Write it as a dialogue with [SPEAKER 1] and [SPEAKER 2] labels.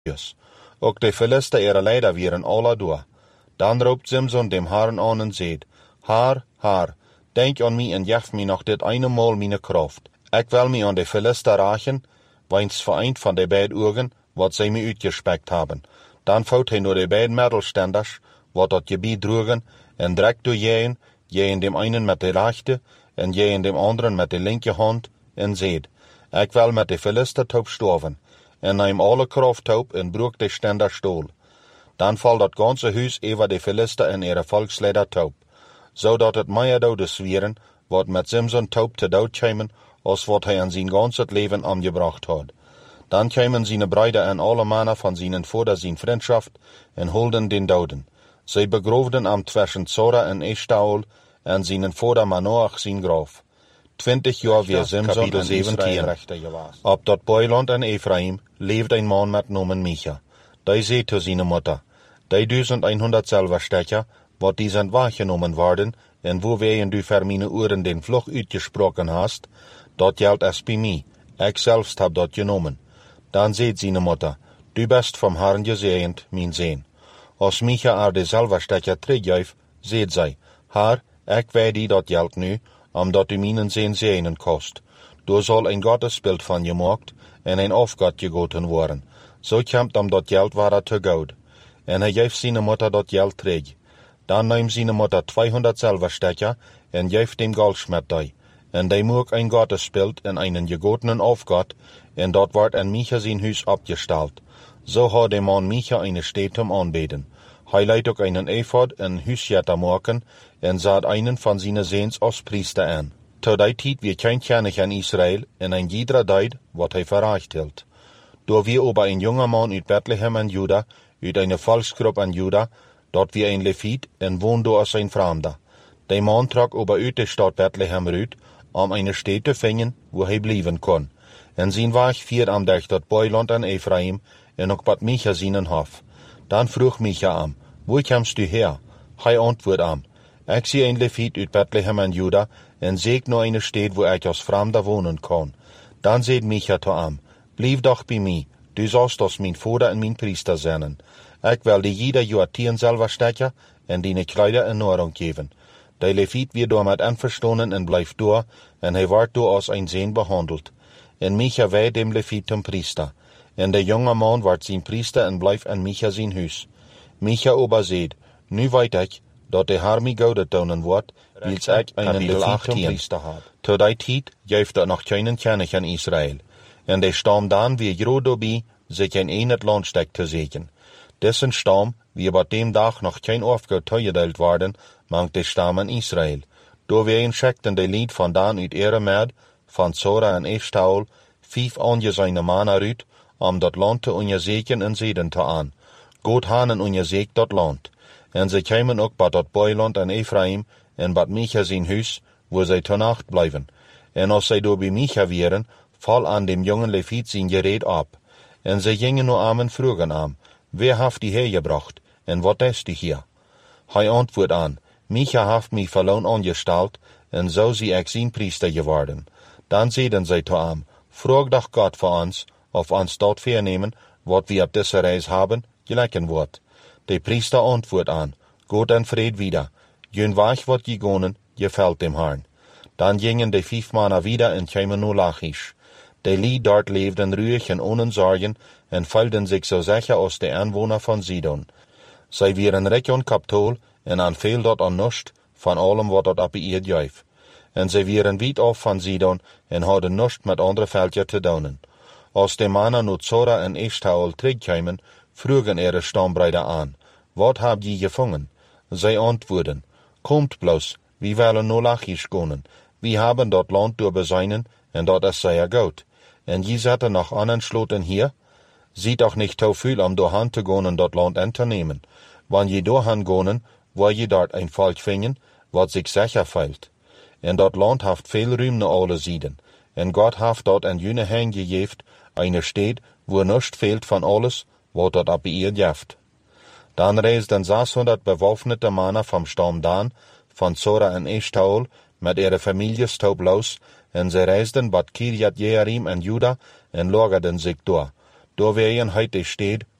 [SPEAKER 1] Ook de Philister ihre leider wieren alle door. Dan roept Simson dem Herrn aan en zegt, Haar, denk aan mij en geef mij nog dit ene maal mijn kracht. Ik wil mij aan de Philister rachen, weens vereend van de beide ogen, wat zij mij uitgespekt hebben. Dan vouwt hij naar de beide middelstanders, wat dat gebied droegen, en direct door jeeën dem einen met de rechte, en jeeën dem anderen met de linker hand, en zegt, ik wil met de Philister top sterven, en neem alle kracht op en broek de standers stoel. Dan valt dat ganse huis over de Philister en ihre volksleider top, zodat het meer doden zwieren, wat met Simson top te dood kwamen, als wat hij aan zijn ganse leven omgebracht had. Dan kwamen zijn bruiden en alle mannen van zijn vader zijn vriendschap en holden den doden. Zij begroefden hem tussen Zora en Eshtaol en zijn vader Manoach zijn graf. 20 jaar weer Simson en 17. Op dat boeiland en Ephraim leefde een man met noemen Micha. Die zei te zijn moeder, die 1100 zilverstekken, wat die zijn waargenomen worden, en wo wij in du voor mijn oren den vlog uitgesproken hast, dat geldt als bij mij. Ik zelfs heb dat genomen. Dan zei zijn moeder, du best van Herrn gezegend, mijn zoon. Als Micha er de zilverstekken teruggeeft, zei zij, Heer, ik weet die dat geld nu, omdat u mijn zoon zegenen kost. Door zal een goddesbeeld van je gemaakt en een afgod gegoten worden. Zo komt hem dat geld waar te goud. En hij geeft zijn moeder dat geld terug. Dan neemt zijn moeder 200 zilverstekken en geeft dem goldschmied die. En die maakt een goddesbeeld en een gegotenen afgod, en dat wordt in Micha zijn huis opgesteld. Zo had de man Micha een steed om aanbeden. Hij leidt ook een ephod en huisje te maken, en zat einen van zijn zoons als priester aan. Tot die tijd weer geen kennis in Israël, en een iedere deed wat hij verricht hield. Door wie over een jonge man uit Bethlehem en Juda, uit een volksgroep in Juda, dat wie een Leviet en woonde als een vreemde. Die man trok over uit de stad Bethlehem uit, om een stad te vinden, waar hij blijven kon. En zijn weg vier hem durch dat boeiland en Ephraim, en ook bad Micha zijn hof. Dan vroeg Micha hem, waar komst u her? Hij antwoordde hem, ik zie een Leviet uit Bethlehem en Juda, en zeek naar een stad waar ik als vreemde wonen kan. Dan zei Micha te hem, blijf doch bij mij, du zalst als mijn vader en mijn priester zijn. Ik wil die ieder jaar 10 zilverstekken en die kleider en nahrung geven. De Leviet weer door met einverstanden en blijft door, en hij wordt door als een zoon behandeld. En Micha wijdt dem Leviet ten priester. En de jonge man wordt zijn priester en blijft in Micha zijn huis. Micha oberzeit, nu weet ik, dat de Heer mij goede tonen wordt, wils ik een Leviet ten priester had. Tot die tijd geeft er nog geen kennis in Israël. En de stam dan weer groot doorby, zich in het land stekt te zeker. Dessen stam, wie op dem dag nog geen afgoed toegedeeld worden, mangt de stam in Israël. Door wij schekten de lied vandaan uit Eremed, van Zora en Eshtaol, 5 aangezijne mannen uit, om dat land te onderzeken en zeden te aan. God hanen onderzeekt dat land. En ze kwamen ook bij dat boeiland en Ephraim, en bij Micha zijn huis, waar zij te nacht blijven. En als zij door bij Micha wieren, val aan dem jongen Leviet zijn gereed op. En zij gingen naar hem en vroegen hem, wie heeft die hergebracht, en wat is die hier? Hij antwoordt aan, Micha heeft mij verloon aangesteld, en zo zie ik zijn priester geworden. Dan zeiden zij te hem, vraag doch God voor ons, of ons dat vernemen, wat we op deze reis hebben, gelijken wordt. De priester antwoordt aan, God en vrede wieder, jun weg wat je gonen, gefällt dem Herrn. Dan gingen de 5 mannen wieder en kwamen naar Lachish. De lied dort leefden ruhig en ohne zorgen, en vuilden zich zo zeker als de aanwoner van Sidon. Zij wieren rijk aan kapitool, en aan veel dat aan nust, van allem wat dat op eerd juif. En zij wieren wiet af van Sidon, en hadden nust met andere veldje te doen. Als de mannen naar Zora en Eshtaol terugkwamen, vroegen ihre stambruiden aan, wat heb je gevangen? Zij antwoorden, komt bloos, we willen naar Lachish gaan. We hebben dat land doorbezijnen, en dat is zeer goed. En je zetten nog aan en sloten hier? Zie toch niet te veel om doorheen te gaan en dat land in te nemen. Wanneer je doorheen gaan, wil je daar een volk vinden, wat zich zeker veilt. En dat land heeft veel ruim naar alle zijden. En God heeft dat in jullie hand gegeven, een stad, waar niets veelt van alles, wat dat op eerd heeft. Dan reisden 600 bewapnete mannen van stam Dan, van Zora en Eshtaol, met ihre families los, en zij reisden bad Kirjat Jearim en Juda, en lagerden zich door. da wer een heute steht,